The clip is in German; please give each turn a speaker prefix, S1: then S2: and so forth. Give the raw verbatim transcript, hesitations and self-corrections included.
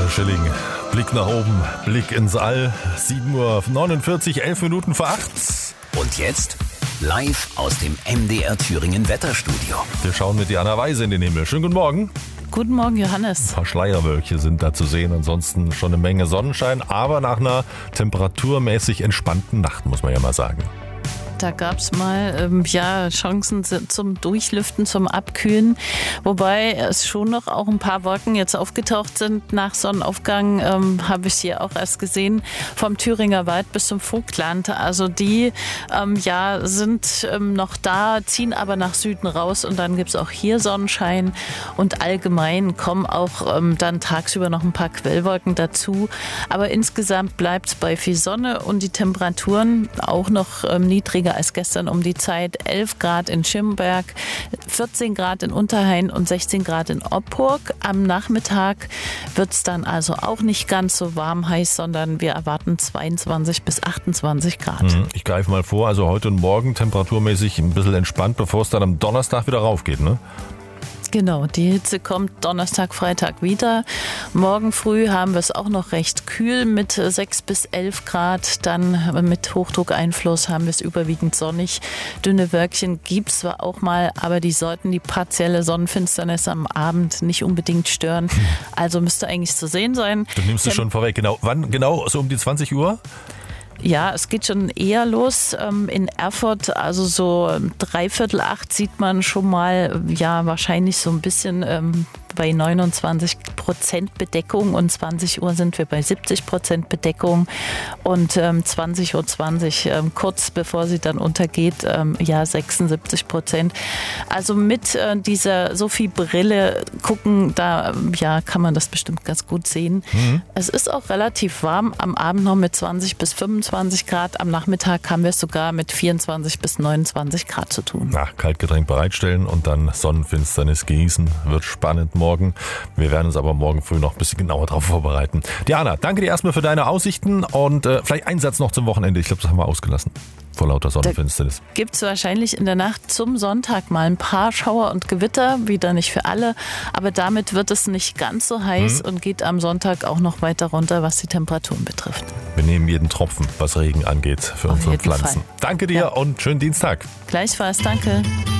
S1: Schilling. Blick nach oben, Blick ins All. sieben Uhr neunundvierzig, elf Minuten vor acht.
S2: Und jetzt live aus dem M D R Thüringen Wetterstudio.
S1: Wir schauen mit Diana Weise in den Himmel. Schönen guten Morgen.
S3: Guten Morgen, Johannes.
S1: Ein paar Schleierwölkchen sind da zu sehen. Ansonsten schon eine Menge Sonnenschein, aber nach einer temperaturmäßig entspannten Nacht, muss man ja mal sagen.
S3: Da gab es mal ähm, ja, Chancen zum Durchlüften, zum Abkühlen. Wobei es schon noch auch ein paar Wolken jetzt aufgetaucht sind. Nach Sonnenaufgang ähm, habe ich hier auch erst gesehen, vom Thüringer Wald bis zum Vogtland. Also die ähm, ja, sind ähm, noch da, ziehen aber nach Süden raus. Und dann gibt es auch hier Sonnenschein. Und allgemein kommen auch ähm, dann tagsüber noch ein paar Quellwolken dazu. Aber insgesamt bleibt es bei viel Sonne und die Temperaturen auch noch ähm, niedriger als gestern um die Zeit. elf Grad in Schimberg, vierzehn Grad in Unterhain und sechzehn Grad in Oppurg. Am Nachmittag wird es dann also auch nicht ganz so warm heiß, sondern wir erwarten zweiundzwanzig bis achtundzwanzig Grad.
S1: Ich greife mal vor, also heute und morgen temperaturmäßig ein bisschen entspannt, bevor es dann am Donnerstag wieder raufgeht, ne?
S3: Genau, die Hitze kommt Donnerstag, Freitag wieder. Morgen früh haben wir es auch noch recht kühl mit sechs bis elf Grad. Dann mit Hochdruckeinfluss haben wir es überwiegend sonnig. Dünne Wölkchen gibt es zwar auch mal, aber die sollten die partielle Sonnenfinsternis am Abend nicht unbedingt stören. Also müsste eigentlich zu sehen sein.
S1: Du nimmst es schon vorweg. Genau. Wann genau? So um die zwanzig Uhr?
S3: Ja, es geht schon eher los ähm, in Erfurt, also so dreiviertel acht sieht man schon mal, ja wahrscheinlich so ein bisschen ähm, bei neunundzwanzig Prozent Bedeckung und zwanzig Uhr sind wir bei siebzig Prozent Bedeckung und ähm, zwanzig Uhr zwanzig, ähm, kurz bevor sie dann untergeht, ähm, ja sechsundsiebzig Prozent. Also mit äh, dieser Sophie-Brille gucken, da ja kann man das bestimmt ganz gut sehen. Mhm. Es ist auch relativ warm, am Abend noch mit zwanzig bis fünfundzwanzig Grad, am Nachmittag haben wir es sogar mit vierundzwanzig bis neunundzwanzig Grad zu tun.
S1: Ach, Kaltgetränk bereitstellen und dann Sonnenfinsternis genießen, wird spannend morgen. Wir werden uns aber morgen früh noch ein bisschen genauer darauf vorbereiten. Diana, danke dir erstmal für deine Aussichten und äh, vielleicht ein Satz noch zum Wochenende. Ich glaube, das haben wir ausgelassen. Vor lauter Sonnenfinsternis.
S3: Gibt es wahrscheinlich in der Nacht zum Sonntag mal ein paar Schauer und Gewitter, wieder nicht für alle, aber damit wird es nicht ganz so heiß mhm. und geht am Sonntag auch noch weiter runter, was die Temperaturen betrifft.
S1: Wir nehmen jeden Tropfen, was Regen angeht, für
S3: Auf
S1: unsere
S3: jeden
S1: Pflanzen.
S3: Fall.
S1: Danke dir ja. und schönen Dienstag.
S3: Gleichfalls, danke.